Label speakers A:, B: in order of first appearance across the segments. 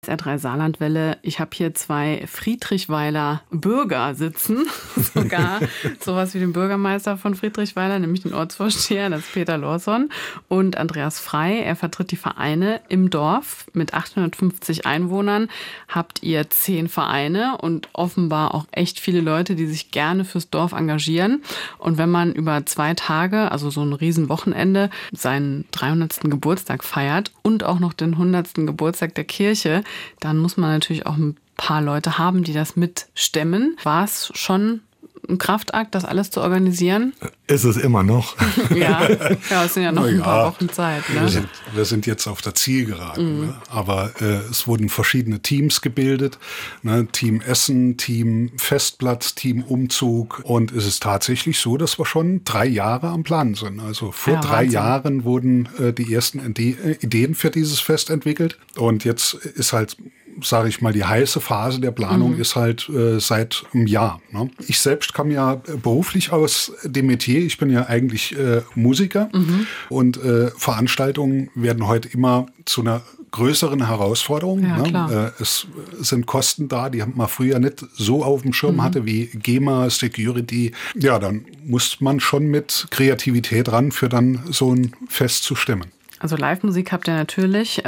A: SR3 Saarlandwelle. Ich habe hier 2 Friedrichweiler Bürger sitzen, sogar sowas wie den Bürgermeister von Friedrichweiler, nämlich den Ortsvorsteher, das ist Peter Lawson, und Andreas Frei. Er vertritt die Vereine im Dorf mit 850 Einwohnern. Habt ihr 10 Vereine und offenbar auch echt viele Leute, die sich gerne fürs Dorf engagieren. Und wenn man über 2 Tage, also so ein Riesenwochenende, seinen 300. Geburtstag feiert und auch noch den 100. Geburtstag der Kirche, dann muss man natürlich auch ein paar Leute haben, die das mitstemmen. War es schon ein Kraftakt, das alles zu organisieren?
B: Ist es immer noch.
A: Ja, es sind ja noch ein paar Wochen Zeit. Ne?
C: Wir sind jetzt auf der Zielgeraden. Ne? Aber es wurden verschiedene Teams gebildet. Ne? Team Essen, Team Festplatz, Team Umzug. Und es ist tatsächlich so, dass wir schon 3 Jahre am Plan sind. Also vor 3 Jahren wurden die ersten Ideen für dieses Fest entwickelt. Und jetzt ist halt, sage ich mal, die heiße Phase der Planung ist halt seit einem Jahr. Ne? Ich selbst komme ja beruflich aus dem Metier. Ich bin ja eigentlich Musiker und Veranstaltungen werden heute immer zu einer größeren Herausforderung.
A: Ja,
C: ne? Es sind Kosten da, die man früher nicht so auf dem Schirm hatte wie GEMA, Security. Ja, dann muss man schon mit Kreativität ran, für dann so ein Fest zu stemmen.
A: Also Live-Musik habt ihr natürlich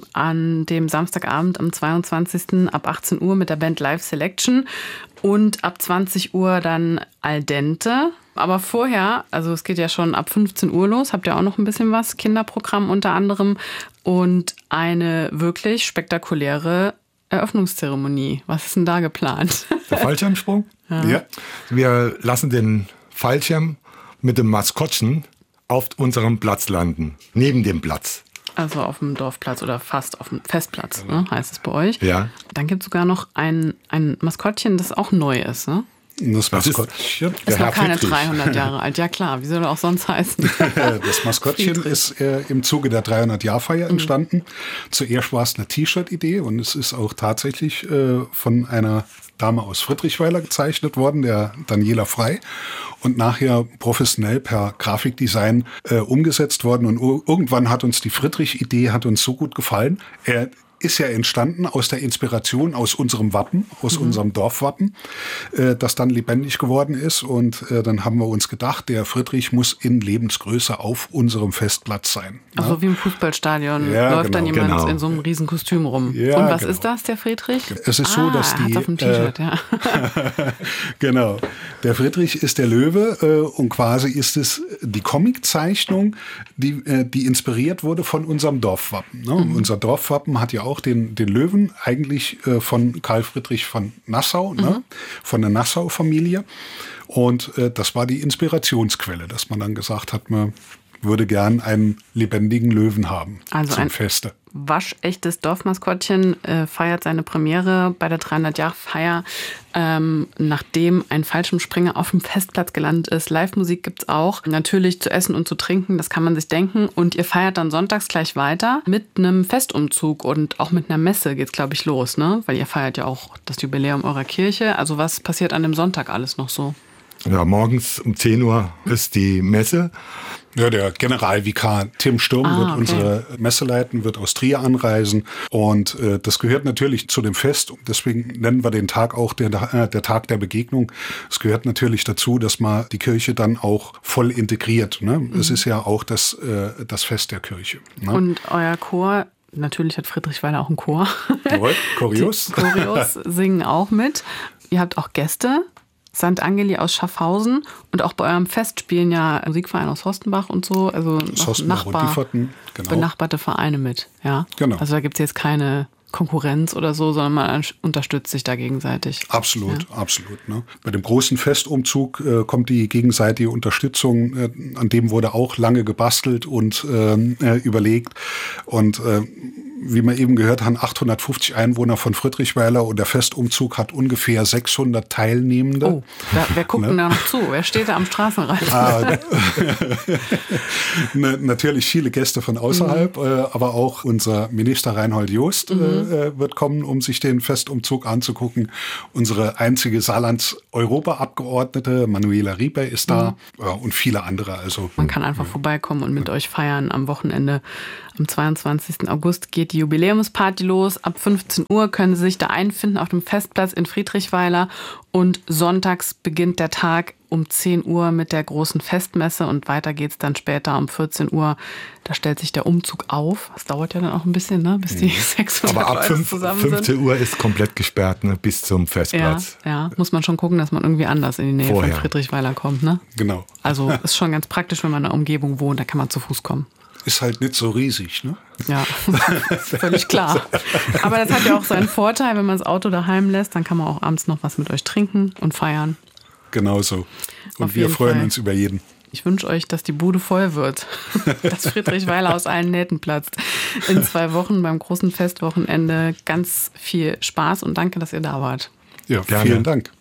A: an dem Samstagabend am 22. ab 18 Uhr mit der Band Live Selection und ab 20 Uhr dann Al Dente. Aber vorher, also es geht ja schon ab 15 Uhr los, habt ihr auch noch ein bisschen was, Kinderprogramm unter anderem und eine wirklich spektakuläre Eröffnungszeremonie. Was ist denn da geplant?
B: Der Fallschirmsprung?
C: Ja.
B: Wir lassen den Fallschirm mit dem Maskottchen auf unserem Platz landen, neben dem Platz.
A: Also auf dem Dorfplatz oder fast auf dem Festplatz, ne, heißt es bei euch.
B: Ja.
A: Dann gibt es sogar noch ein Maskottchen, das auch neu ist, ne?
C: Das Maskottchen
A: ist noch keine 300 Jahre alt. Ja klar, wie soll er auch sonst heißen?
C: Das Maskottchen ist im Zuge der 300-Jahr-Feier entstanden. Zuerst war es eine T-Shirt-Idee und es ist auch tatsächlich von einer Dame aus Friedrichweiler gezeichnet worden, der Daniela Frei, und nachher professionell per Grafikdesign umgesetzt worden. Und irgendwann hat uns die Friedrich-Idee so gut gefallen. Er ist ja entstanden aus der Inspiration aus unserem Wappen, aus unserem Dorfwappen, das dann lebendig geworden ist. Und dann haben wir uns gedacht, der Friedrich muss in Lebensgröße auf unserem Festplatz sein.
A: Also
C: ja?
A: Wie im Fußballstadion läuft dann jemand in so einem riesen Kostüm rum.
C: Ja,
A: und was ist das, der Friedrich?
C: Es ist so, dass
A: auf dem T-Shirt, ja.
C: Genau. Der Friedrich ist der Löwe und quasi ist es die Comiczeichnung, die inspiriert wurde von unserem Dorfwappen. Ne? Unser Dorfwappen hat ja auch den Löwen, eigentlich von Karl Friedrich von Nassau, ne? Von der Nassau-Familie. Und das war die Inspirationsquelle, dass man dann gesagt hat, man würde gern einen lebendigen Löwen haben zum Feste.
A: Waschechtes Dorfmaskottchen feiert seine Premiere bei der 300-Jahr-Feier, nachdem ein Fallschirmspringer auf dem Festplatz gelandet ist. Live-Musik gibt's auch. Natürlich zu essen und zu trinken, das kann man sich denken. Und ihr feiert dann sonntags gleich weiter mit einem Festumzug und auch mit einer Messe geht's, glaube ich, los, ne? Weil ihr feiert ja auch das Jubiläum eurer Kirche. Also was passiert an dem Sonntag alles noch so?
B: Ja, morgens um 10 Uhr ist die Messe.
C: Ja, der Generalvikar Tim Sturm wird unsere Messe leiten, wird aus Trier anreisen. Und das gehört natürlich zu dem Fest. Deswegen nennen wir den Tag auch der Tag der Begegnung. Es gehört natürlich dazu, dass man die Kirche dann auch voll integriert. Ne? Es ist ja auch das Fest der Kirche. Ne?
A: Und euer Chor, natürlich hat Friedrichweiler auch einen Chor.
C: Jawohl, Choreos.
A: Die Choreos singen auch mit. Ihr habt auch Gäste. St. Angeli aus Schaffhausen und auch bei eurem Fest spielen ja Musikvereine aus Horstenbach und so, also benachbarte Vereine mit. Ja?
C: Genau.
A: Also da gibt es jetzt keine Konkurrenz oder so, sondern man unterstützt sich da gegenseitig.
C: Absolut, ja. Absolut. Ne? Bei dem großen Festumzug kommt die gegenseitige Unterstützung, an dem wurde auch lange gebastelt und überlegt. Und wie wir eben gehört haben, 850 Einwohner von Friedrichweiler und der Festumzug hat ungefähr 600 Teilnehmende.
A: Oh, wer guckt denn da noch zu? Wer steht da am Straßenrand?
C: Natürlich viele Gäste von außerhalb, aber auch unser Minister Reinhold Jost wird kommen, um sich den Festumzug anzugucken. Unsere einzige Saarlands-Europa-Abgeordnete, Manuela Rieper, ist da und viele andere. Also
A: man kann einfach vorbeikommen und mit euch feiern am Wochenende. Am 22. August geht die Jubiläumsparty los. Ab 15 Uhr können Sie sich da einfinden auf dem Festplatz in Friedrichweiler. Und sonntags beginnt der Tag um 10 Uhr mit der großen Festmesse und weiter geht's dann später um 14 Uhr. Da stellt sich der Umzug auf. Das dauert ja dann auch ein bisschen, ne, bis die 600
B: Aber ab
A: Leute zusammen sind.
B: 15 Uhr ist komplett gesperrt, ne, bis zum Festplatz.
A: Ja, muss man schon gucken, dass man irgendwie anders in die Nähe von Friedrichweiler kommt. Ne?
C: Genau.
A: Also ist schon ganz praktisch, wenn man in der Umgebung wohnt, da kann man zu Fuß kommen.
C: Ist halt nicht so riesig, ne?
A: Ja, völlig klar. Aber das hat ja auch seinen Vorteil, wenn man das Auto daheim lässt, dann kann man auch abends noch was mit euch trinken und feiern.
C: Genau so. Und wir freuen uns über jeden.
A: Ich wünsche euch, dass die Bude voll wird, dass Friedrichweiler aus allen Nähten platzt. In 2 Wochen beim großen Festwochenende ganz viel Spaß und danke, dass ihr da wart.
C: Ja, vielen Dank.